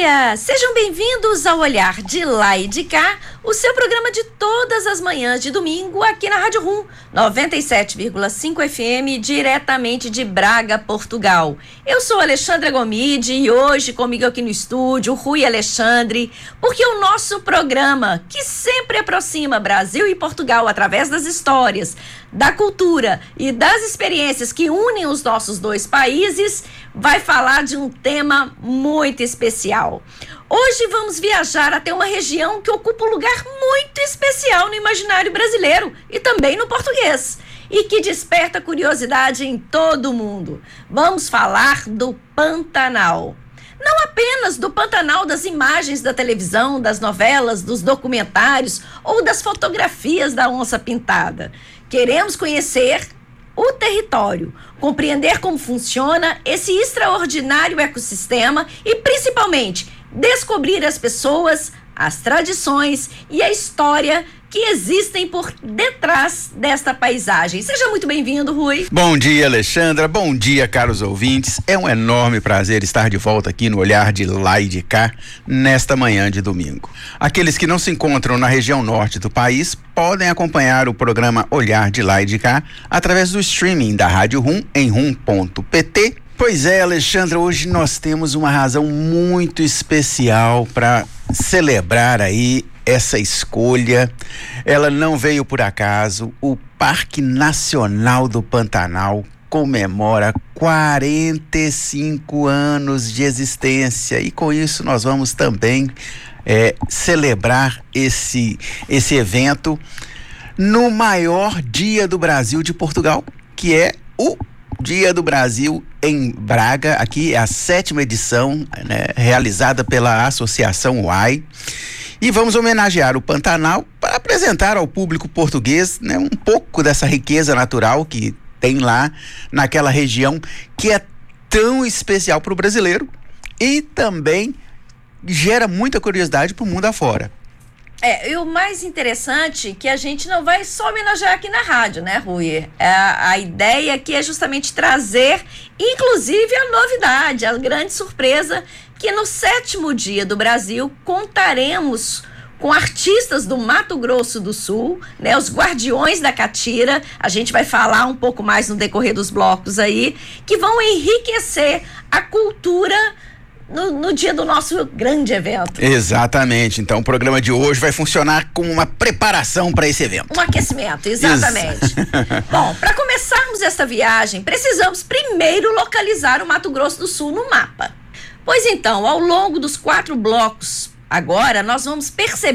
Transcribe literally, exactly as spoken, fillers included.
dia! Sejam bem-vindos ao Olhar de Lá e de Cá, o seu programa de todas as manhãs de domingo aqui na Rádio Rum, noventa e sete vírgula cinco F M, diretamente de Braga, Portugal. Eu sou Alexandra Gomide e hoje comigo aqui no estúdio, Rui Alexandre, porque o nosso programa, que sempre aproxima Brasil e Portugal através das histórias, da cultura e das experiências que unem os nossos dois países, vai falar de um tema muito especial. Hoje vamos viajar até uma região que ocupa um lugar muito especial no imaginário brasileiro e também no português, e que desperta curiosidade em todo o mundo. Vamos falar do Pantanal. Não apenas do Pantanal das imagens da televisão, das novelas, dos documentários ou das fotografias da onça pintada. Queremos conhecer o território, compreender como funciona esse extraordinário ecossistema e, principalmente, descobrir as pessoas, as tradições e a história que existem por detrás desta paisagem. Seja muito bem-vindo, Rui. Bom dia, Alexandra. Bom dia, caros ouvintes. É um enorme prazer estar de volta aqui no Olhar de Lá e de Cá, nesta manhã de domingo. Aqueles que não se encontram na região norte do país podem acompanhar o programa Olhar de Lá e de Cá através do streaming da Rádio Rum em rum ponto pt. Pois é, Alexandra, hoje nós temos uma razão muito especial para celebrar aí essa escolha. Ela não veio por acaso. O Parque Nacional do Pantanal comemora quarenta e cinco anos de existência e com isso nós vamos também é, celebrar esse, esse evento no maior dia do Brasil de Portugal, que é o Dia do Brasil em Braga. Aqui é a sétima edição, né, realizada pela Associação U A I. E vamos homenagear o Pantanal para apresentar ao público português, né, um pouco dessa riqueza natural que tem lá naquela região que é tão especial para o brasileiro e também gera muita curiosidade para o mundo afora. É, e o mais interessante é que a gente não vai só homenagear aqui na rádio, né, Rui? É, a ideia aqui é justamente trazer, inclusive, a novidade, a grande surpresa, que no sétimo dia do Brasil contaremos com artistas do Mato Grosso do Sul, né, os Guardiões da Catira. A gente vai falar um pouco mais no decorrer dos blocos aí, que vão enriquecer a cultura No, no dia do nosso grande evento. Exatamente, então o programa de hoje vai funcionar como uma preparação para esse evento. Um aquecimento, exatamente. Bom, para começarmos esta viagem, precisamos primeiro localizar o Mato Grosso do Sul no mapa. Pois então, ao longo dos quatro blocos, agora nós vamos perceber